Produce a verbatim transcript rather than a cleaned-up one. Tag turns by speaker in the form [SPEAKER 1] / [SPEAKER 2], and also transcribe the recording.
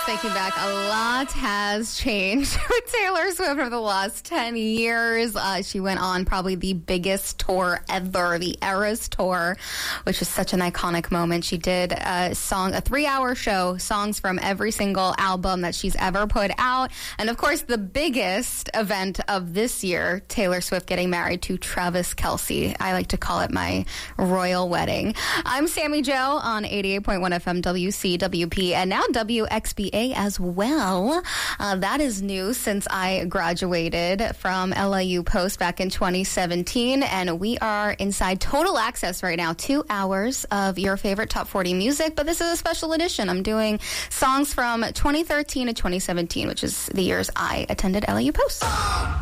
[SPEAKER 1] thinking back, a lot has changed with Taylor Swift over the last ten years. Uh, she went on probably the biggest tour ever, the Eras Tour, which is such an iconic moment. She did a song, a three-hour show, songs from every single album that she's ever put out. And, of course, the biggest event of this year, Taylor Swift getting married to Travis Kelce. I like to call it my royal wedding. I'm Sammy Jo on eighty-eight point one F M W C W P and now W X B A as well. Uh, that is new since I graduated from L A U Post back in twenty seventeen, and we are inside Total Access right now. Two hours of your favorite top forty music, but this is a special edition. I'm doing songs from twenty thirteen to twenty seventeen, which is the years I attended L A U Post.